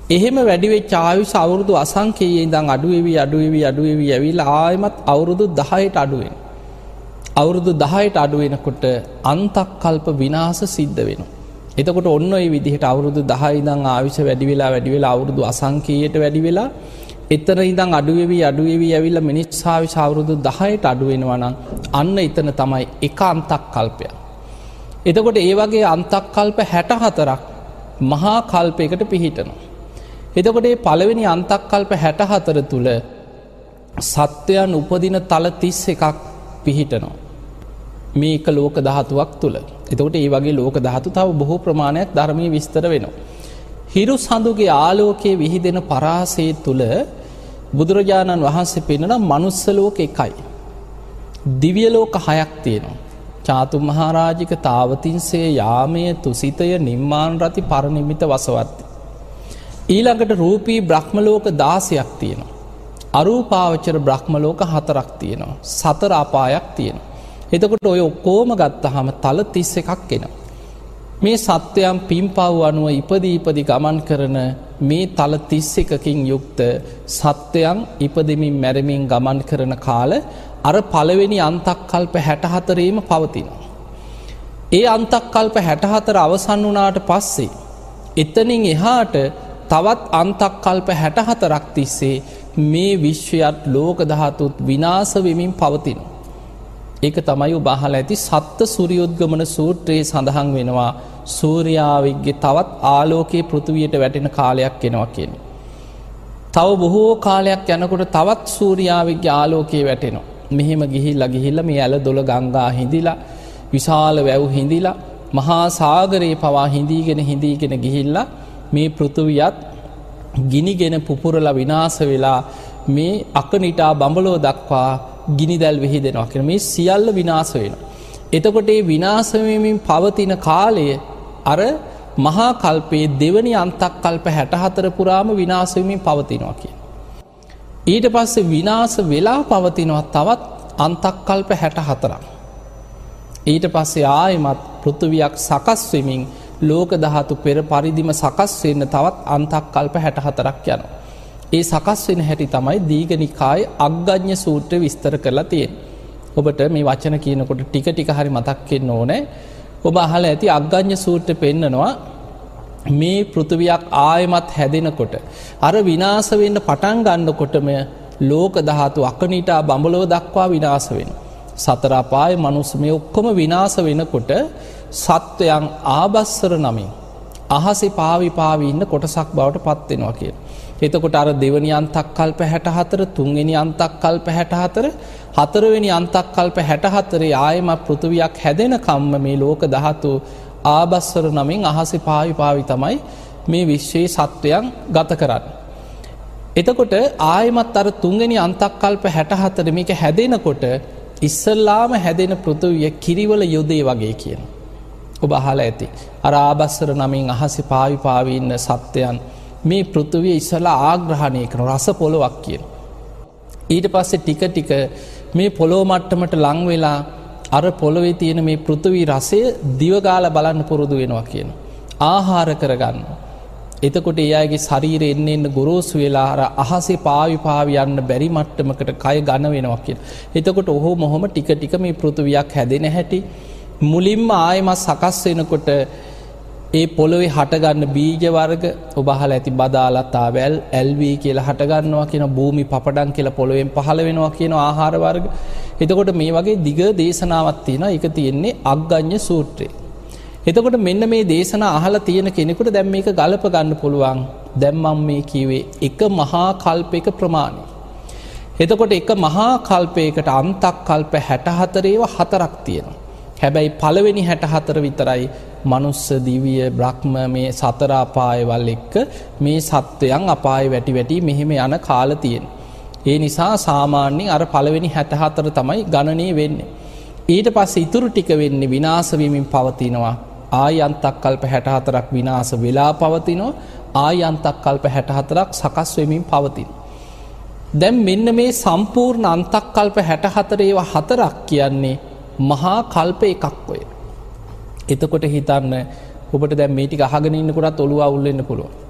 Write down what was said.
එහෙම වැඩි වෙච්ච ආයුෂ අවුරුදු අසංඛ්‍යයේ ඉඳන් අඩු වෙවි ඇවිල්ලා ආයෙමත් අවුරුදු 10ට අඩු වෙනවා. අවුරුදු 10ට අඩු වෙනකොට අන්තක්කල්ප විනාශ සිද්ධ වෙනවා. එතකොට ඔන්න ඔය විදිහට අවුරුදු 10 ඉඳන් ආයුෂ වැඩි වෙලා අවුරුදු අසංඛ්‍යයට වැඩි වෙලා එතන ඉඳන් අඩු වෙවි ඇවිල්ලා මිනිස් ආයුෂ අවුරුදු 10ට අඩු වෙනවා නම් අන්න එතන තමයි එක අන්තක්කල්පයක්. එතකොට ඒ වගේ අන්තක්කල්ප 64ක් මහා කල්පයකට පිහිටනවා. එතකොට මේ පළවෙනි අන්තක්කල්ප 64 තුල සත්වයන් උපදින තල 31ක් පිහිටනවා. මේක ලෝක ධාතුවක් තුල. එතකොට මේ වගේ ලෝක ධාතු තව බොහෝ ප්‍රමාණයක් ධර්මයේ විස්තර වෙනවා. හිරු සඳුගේ ආලෝකයේ විහිදෙන පරාසය තුල බුදුරජාණන් වහන්සේ පෙන්වන මනුස්ස ලෝක එකයි. දිව්‍ය ලෝක 6ක් තියෙනවා. චාතු මහරජික තාවතින්සේ යාමයේ තුසිතය නිම්මාන රති පරිනිමිත වසවත්ති. ඊළඟට රූපී බ්‍රහ්ම ලෝක 16ක් තියෙනවා. අරූපාවචර බ්‍රහ්ම ලෝක 4ක් තියෙනවා. සතර අපායක් තියෙනවා. එතකොට ඔය ඔක්කොම ගත්තාම තල 31ක් එනවා. මේ සත්වයන් පින්පව් අනුව ඉපදී ගමන් කරන මේ තල 31කින් යුක්ත සත්වයන් ඉපදෙමින් මැරෙමින් ගමන් කරන කාල අර පළවෙනි අන්තක්කල්ප 64ෙම පවතිනවා. ඒ අන්තක්කල්ප 64 අවසන් වුණාට පස්සේ එතනින් එහාට තවත් අන්තක්කල්ප 64ක් තිස්සේ මේ විශ්වයත් ලෝක ධාතුත් විනාශ වෙමින් පවතිනවා. ඒක තමයි ඔබ අහලා ඇති සත්ත්‍ය සූර්යෝද්ගමන සූත්‍රයේ සඳහන් වෙනවා සූර්යාවිගේ තවත් ආලෝකයේ පෘථිවියට වැටෙන කාලයක් එනවා කියන්නේ. තව බොහෝ කාලයක් යනකොට තවත් සූර්යාවිගේ ආලෝකයේ වැටෙනවා. මෙහෙම ගිහිල්ලා මේ ඇල දොළ ගංගා හිඳිලා විශාල වැව් හිඳිලා මහා සාගරේ පවා හිඳීගෙන ගිහිල්ලා මේ පෘථිවියත් ගිනිගෙන පුපුරලා විනාශ වෙලා මේ අකනිටා බඹලෝ දක්වා ගිනිදැල් විහිදෙනවා කියන මේ සියල්ල විනාශ වෙනවා. එතකොට මේ විනාශ වෙමින් පවතින කාලය අර මහා කල්පයේ දෙවනි අන්තක්කල්ප 64 පුරාම විනාශ වෙමින් පවතිනවා කියන. ඊට පස්සේ විනාශ වෙලා පවතිනවා තවත් අන්තක්කල්ප 64ක්. ඊට පස්සේ ආයෙමත් පෘථිවියක් සකස් වෙමින් ලෝක ධාතු පෙර පරිදිම සකස් වෙන්න තවත් අන්තක්කල්ප 64ක් යනවා. ඒ සකස් වෙන හැටි තමයි දීඝනිකායේ අග්ගඤ්ඤ සූත්‍රය විස්තර කරලා තියෙන්නේ. ඔබට මේ වචන කියනකොට ටික හරි මතක් වෙන්න ඕනේ. ඔබ අහලා ඇති අග්ගඤ්ඤ සූත්‍රය පෙන්නනවා මේ පෘථිවියක් ආයෙමත් හැදෙනකොට අර විනාශ වෙන්න පටන් ගන්නකොටම ලෝක ධාතු අකනිටා බඹලව දක්වා විනාශ වෙනවා. සතර අපාය මනුස්ස මේ ඔක්කොම විනාශ වෙනකොට සත්වයන් ආබස්සර නමින් අහසේ පාවි ඉන්න කොටසක් බවට පත් වෙනවා කියන. එතකොට අර දෙවනි අන්තක්කල්ප 64 තුන්වෙනි අන්තක්කල්ප 64 හතරවෙනි අන්තක්කල්ප 64 ආයෙම පෘථිවියක් හැදෙන කම්ම මේ ලෝක ධාතු ආබස්සර නමින් අහසේ පාවි තමයි මේ විශ්වයේ සත්වයන් ගත කරන්නේ. එතකොට ආයෙමත් අර තුන්වෙනි අන්තක්කල්ප 64 මේක හැදෙනකොට ඉස්සල්ලාම හැදෙන පෘථිවිය කිරිවල යොදේ වගේ කියන. ඔබ අහලා ඇති. අර ආබස්සර නමින් අහසේ පාවි ඉන්න සත්වයන් මේ පෘථිවිය ඉස්සලා ආග්‍රහණය කරන රස පොළොවක් කියන. ඊට පස්සේ ටික මේ පොළොව මට්ටමට ලං වෙලා අර පොළොවේ තියෙන මේ පෘථිවි රසය දිව ගාලා බලන්න පුරුදු වෙනවා කියන. ආහාර කරගන්න. එතකොට ඒ අයගේ ශරීරය එන්න ගොරෝසු වෙලා අර අහසේ පාවි යන්න බැරි මට්ටමකට කය ඝන වෙනවා කියන. එතකොට ඔහොම ටික මේ පෘථිවියක් හැදෙන හැටි මුලින්ම ආයෙම සකස් වෙනකොට ඒ පොළොවේ හටගන්න බීජ වර්ග ඔබ අහලා ඇති බදාලතා වැල් ඇල්වී කියලා හටගන්නවා කියන භූමි පපඩම් කියලා පොළොවෙන් පහළ වෙනවා කියන ආහාර වර්ග. එතකොට මේ වගේ දිග දේශනාවක් තියෙනවා. ඒක තියෙන්නේ අග්ගඤ්ඤ සූත්‍රයේ. එතකොට මෙන්න මේ දේශනා අහලා තියෙන කෙනෙකුට දැන් මේක ගලප ගන්න පුළුවන්. දැන් මම මේ කියවේ එක මහා කල්පයක ප්‍රමාණය. එතකොට එක මහා කල්පයකට අන්තක්කල්ප 64 ඒවා 4ක් තියෙනවා. හැබැයි පළවෙනි 64 විතරයි මනුස්ස දිව්‍ය බ්‍රහ්ම මේ සතර අපායවල එක්ක මේ සත්වයන් අපාය වැටි මෙහෙම යන කාල තියෙන. ඒ නිසා සාමාන්‍යයෙන් අර පළවෙනි 64 තමයි ගණනය වෙන්නේ. ඊට පස්සේ ඉතුරු ටික වෙන්නේ විනාශ වෙමින් පවතිනවා. ආයි අන්තක්කල්ප 64ක් විනාශ වෙලා පවතිනවා. ආයි අන්තක්කල්ප 64ක් සකස් වෙමින් පවතිනවා. දැන් මෙන්න මේ සම්පූර්ණ අන්තක්කල්ප 64 ඒවා 4ක් කියන්නේ මහා කල්ප එකක් ඔය. එතකොට හිතන්න ඔබට දැන් මේ ටික අහගෙන ඉන්නකොටත් ඔළුව අවුල් වෙන්න පුළුවන්.